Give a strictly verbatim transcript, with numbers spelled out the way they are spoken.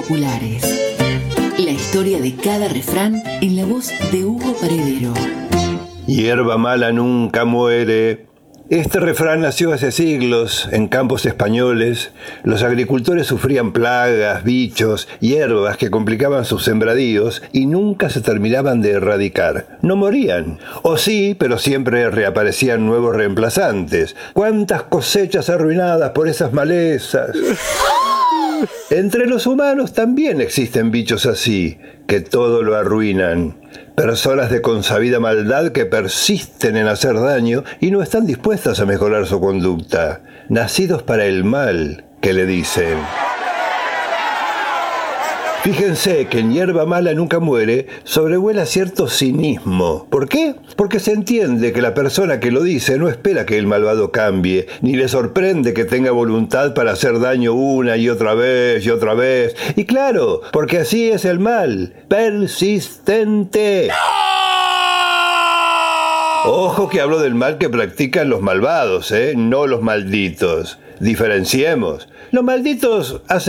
populares. La historia de cada refrán en la voz de Hugo Paredero. Hierba mala nunca muere. Este refrán nació hace siglos en campos españoles. Los agricultores sufrían plagas, bichos, hierbas que complicaban sus sembradíos y nunca se terminaban de erradicar. No morían, o sí, pero siempre reaparecían nuevos reemplazantes. ¿Cuántas cosechas arruinadas por esas malezas? Entre los humanos también existen bichos así, que todo lo arruinan. Personas de consabida maldad que persisten en hacer daño y no están dispuestas a mejorar su conducta. Nacidos para el mal, que le dicen. Fíjense que en Hierba mala nunca muere sobrevuela cierto cinismo. ¿Por qué? Porque se entiende que la persona que lo dice no espera que el malvado cambie, ni le sorprende que tenga voluntad para hacer daño una y otra vez y otra vez. Y claro, porque así es el mal, persistente. Ojo que hablo del mal que practican los malvados, ¿eh? No los malditos. Diferenciemos. Los malditos hacen